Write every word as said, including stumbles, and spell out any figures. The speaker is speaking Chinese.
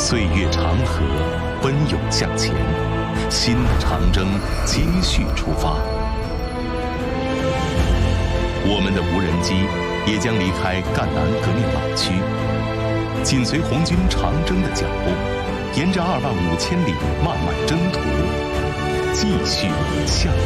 岁月长河，奔涌向前，新的长征继续出发。我们的无人机也将离开赣南革命老区，紧随红军长征的脚步，沿着二万五千里漫漫征途，继续向